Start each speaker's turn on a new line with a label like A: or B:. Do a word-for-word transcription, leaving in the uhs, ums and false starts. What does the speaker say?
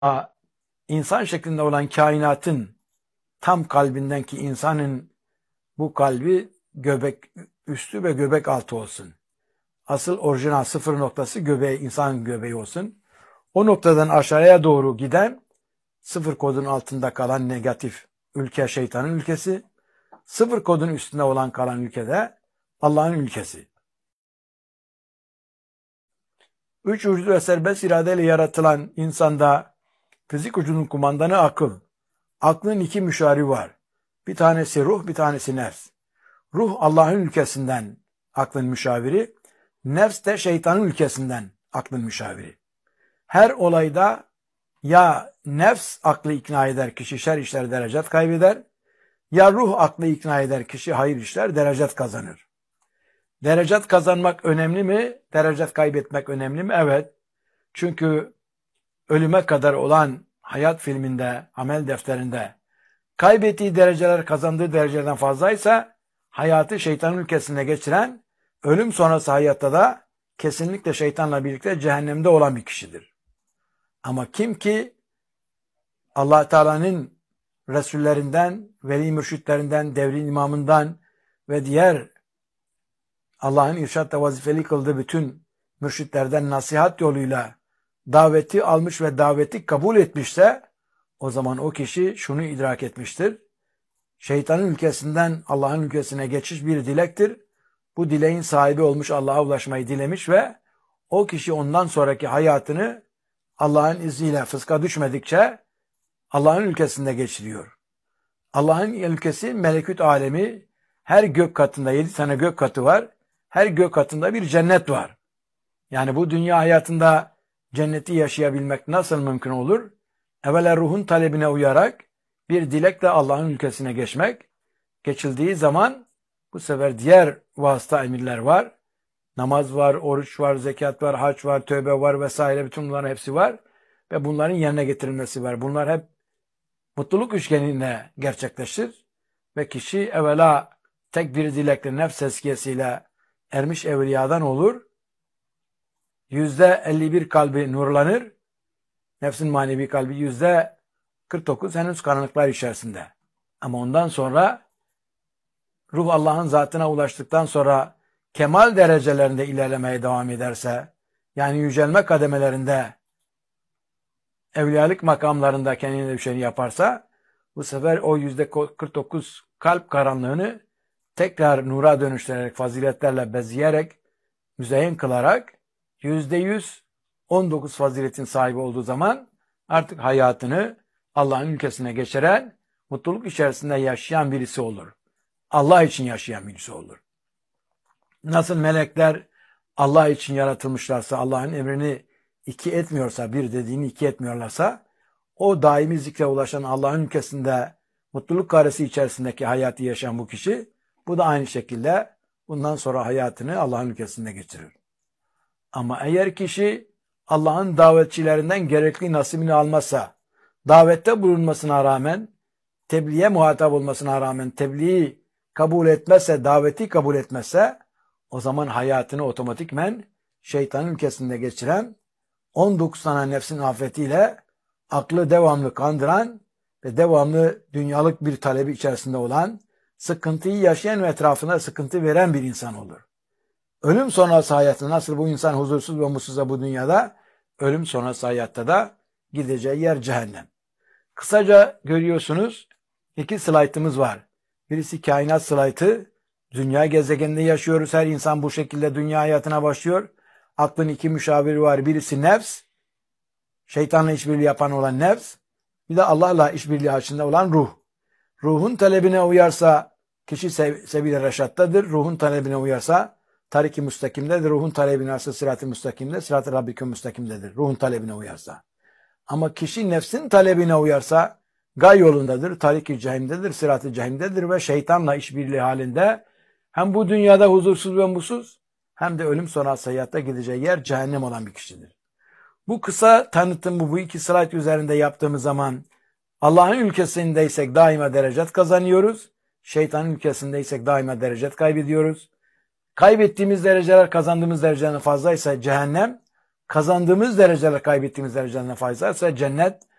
A: insan şeklinde olan kainatın tam kalbinden ki insanın bu kalbi göbek üstü ve göbek altı olsun. Asıl orijinal sıfır noktası göbeği, insan göbeği olsun. O noktadan aşağıya doğru giden sıfır kodun altında kalan negatif ülke şeytanın ülkesi. Sıfır kodun üstünde olan kalan ülkede Allah'ın ülkesi. Üç uçlu ve serbest iradeyle yaratılan insanda fizik ucunun kumandanı akıl. Aklın iki müşari var. Bir tanesi ruh, bir tanesi nefs. Ruh Allah'ın ülkesinden aklın müşaviri. Nefs de şeytanın ülkesinden aklın müşaviri. Her olayda ya nefs aklı ikna eder, kişi şer işler, derecet kaybeder. Ya ruh aklı ikna eder, kişi hayır işler, derecet kazanır. Derecet kazanmak önemli mi? Derecet kaybetmek önemli mi? Evet. Çünkü ölüme kadar olan hayat filminde, amel defterinde kaybettiği dereceler kazandığı derecelerden fazlaysa hayatı şeytanın ülkesine geçiren, ölüm sonrası hayatta da kesinlikle şeytanla birlikte cehennemde olan bir kişidir. Ama kim ki Allah Teala'nın Resullerinden, veli mürşitlerinden, devrin imamından ve diğer Allah'ın irşatta vazifeli kıldığı bütün mürşitlerden nasihat yoluyla daveti almış ve daveti kabul etmişse o zaman o kişi şunu idrak etmiştir. Şeytanın ülkesinden Allah'ın ülkesine geçiş bir dilektir. Bu dileğin sahibi olmuş, Allah'a ulaşmayı dilemiş ve o kişi ondan sonraki hayatını Allah'ın izniyle fıska düşmedikçe Allah'ın ülkesinde geçiriyor. Allah'ın ülkesi melekut alemi. Her gök katında yedi tane gök katı var. Her gök katında bir cennet var. Yani bu dünya hayatında cenneti yaşayabilmek nasıl mümkün olur? Evvela ruhun talebine uyarak bir dilekle Allah'ın ülkesine geçmek. Geçildiği zaman bu sefer diğer vasıta emirler var. Namaz var, oruç var, zekat var, hac var, tövbe var vesaire, bütün bunların hepsi var. Ve bunların yerine getirilmesi var. Bunlar hep mutluluk üçgeninde gerçekleşir. Ve kişi evvela tek bir dilekle nefs tezkiyesiyle ermiş evliyadan olur. Yüzde elli bir kalbi nurlanır. Nefsin manevi kalbi yüzde kırk dokuz henüz karanlıklar içerisinde. Ama ondan sonra ruh Allah'ın zatına ulaştıktan sonra kemal derecelerinde ilerlemeye devam ederse, yani yücelme kademelerinde, evliyalık makamlarında kendine düşeni yaparsa, bu sefer o yüzde kırk dokuz kalp karanlığını tekrar nura dönüştürerek, faziletlerle bezeyerek, müzeyyen kılarak, yüzde yüz on dokuz faziletin sahibi olduğu zaman artık hayatını Allah'ın ülkesine geçiren, mutluluk içerisinde yaşayan birisi olur. Allah için yaşayan birisi olur. Nasıl melekler Allah için yaratılmışlarsa, Allah'ın emrini iki etmiyorsa, bir dediğini iki etmiyorlarsa, o daimi zikre ulaşan Allah'ın ülkesinde mutluluk karesi içerisindeki hayatı yaşayan bu kişi, bu da aynı şekilde bundan sonra hayatını Allah'ın ülkesinde geçirir. Ama eğer kişi Allah'ın davetçilerinden gerekli nasibini almazsa, davette bulunmasına rağmen, tebliğe muhatap olmasına rağmen tebliği kabul etmezse, daveti kabul etmezse, o zaman hayatını otomatikmen şeytanın ülkesinde geçiren, on dokuz tane nefsin afetiyle aklı devamlı kandıran ve devamlı dünyalık bir talebi içerisinde olan, sıkıntıyı yaşayan ve etrafına sıkıntı veren bir insan olur. Ölüm sonrası hayatı nasıl bu insan huzursuz ve mutsuzsa bu dünyada, ölüm sonrası hayatta da gideceği yer cehennem. Kısaca görüyorsunuz, iki slaytımız var. Birisi kainat slaytı, dünya gezegeninde yaşıyoruz, her insan bu şekilde dünya hayatına başlıyor. Aklın iki müşaviri var, birisi nefs, şeytanla işbirliği yapan olan nefs, bir de Allah'la işbirliği halinde olan ruh. Ruhun talebine uyarsa kişi sev sebil-i reşattadır, ruhun talebine uyarsa tarik-i müstakimdedir, ruhun talebine uyarsa sırat-ı müstakimde, sırat-ı rabbikü müstakimdedir, ruhun talebine uyarsa. Ama kişi nefsin talebine uyarsa gay yolundadır, tarik-i cehimdedir, sırat-ı cehimdedir ve şeytanla işbirliği halinde hem bu dünyada huzursuz ve mutsuz hem de ölüm sonrası hayatta gideceği yer cehennem olan bir kişidir. Bu kısa tanıtımı bu iki slayt üzerinde yaptığımız zaman Allah'ın ülkesindeysek daima derecet kazanıyoruz. Şeytanın ülkesindeysek daima derecet kaybediyoruz. Kaybettiğimiz dereceler kazandığımız derecelerden fazlaysa cehennem, kazandığımız dereceler kaybettiğimiz derecelerine faiz varsa cennet